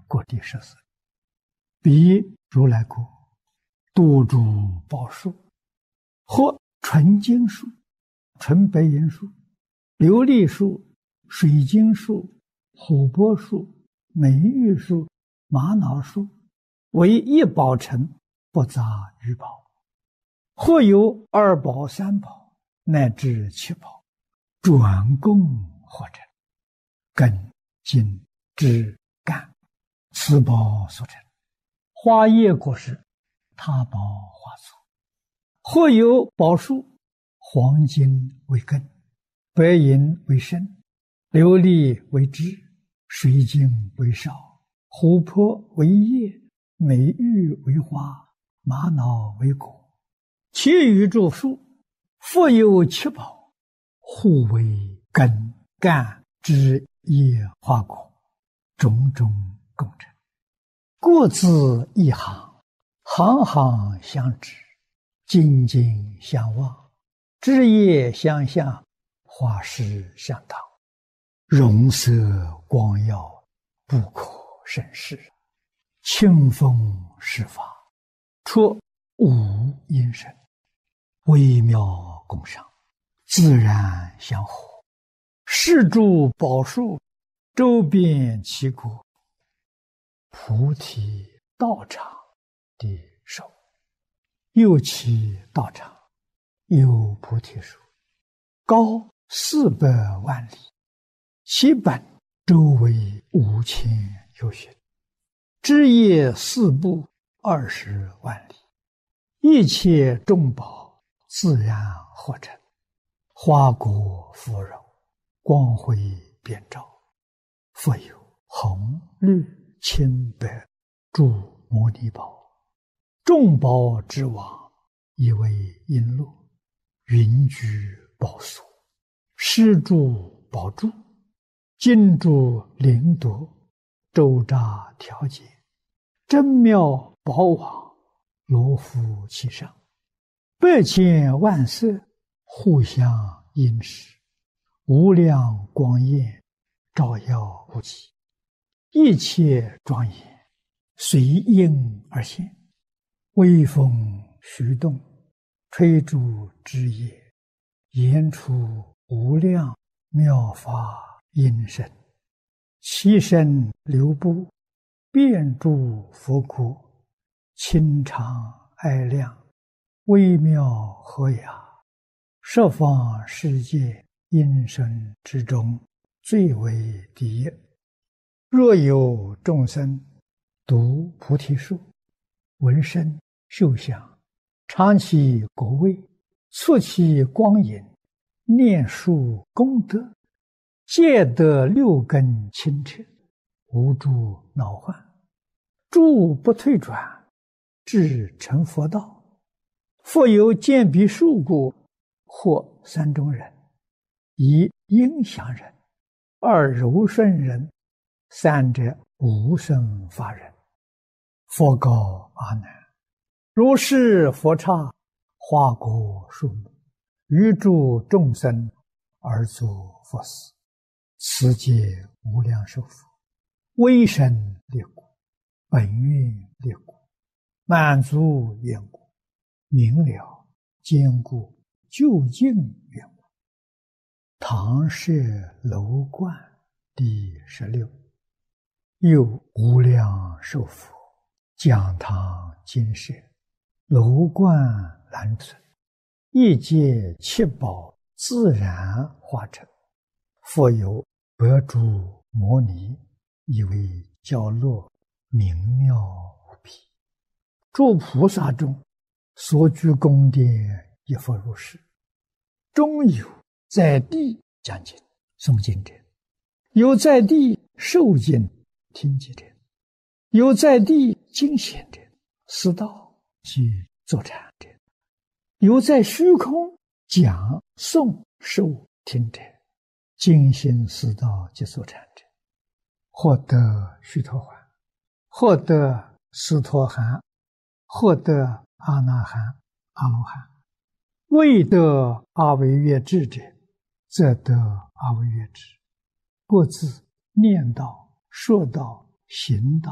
各地14，彼如来国，多诸宝树，或纯金树、纯白银树、琉璃树、水晶树、琥珀树、美玉树、玛瑙树，为一宝城，不杂于宝。或有2宝、3宝，乃至7宝，转供或成，根、茎、枝、干，此宝所成。花叶果实，他宝花簇。或有宝树，黄金为根，白银为身，琉璃为枝，水晶为少，琥珀为叶，美玉为花，玛瑙为果。其余诸树，复有7宝，互为根、干、枝、叶、花、果，种种共成。各自一行，行行相指，茎茎相望，枝叶相向，花实相当，容色光耀，不可胜视。清风施法，出无因声，微妙共赏，自然相合。是诸宝树，周遍其国，菩提道场的手。又其道场，有菩提树，高400万里，其本周围5000由旬，枝叶4部20万里，一切众宝自然合成，花果芙蓉，光辉遍照。复有红、绿、青、白诸摩尼宝，众宝之王，以为璎珞，云居宝所，施诸宝柱，金珠灵夺，周匝调节，真妙宝网，罗敷其上，100千万色，互相映饰，无量光焰，照耀无极，一切庄严，随应而现。微风徐动，吹诸枝叶，言出无量妙法音声，其声流布，遍诸佛国，清长爱亮，微妙和雅，十方世界音声之中，最为第一。若有众生读菩提树，闻声嗅香，尝其果味，触其光影，念树功德，皆得6根清澈，无诸恼患，诸不退转，至成佛道。复有见彼树故，或3种人：一应祥人，二柔顺人，三者无生法人。佛告阿难：如是佛刹，花果树木，于诸众生而作佛事，此皆无量寿佛，威神力故，本愿力故，满足愿故，明了坚固究竟愿故。唐舍楼观第16。又无量寿佛，讲堂金舍，楼观栏存，一界7宝自然化成。复有100诸摩尼，以为教乐，明妙无比。诸菩萨中，所居宫殿亦复如是。中有在地讲经诵经者，有在地受经听经者，有在地经显者，思道及坐禅者，有在虚空讲诵受听者，精心思道及坐禅者，获得须陀洹，获得斯陀含，获得阿那含、阿罗汉。未得阿惟越致者，则得阿惟越致。各自念道、说道、行道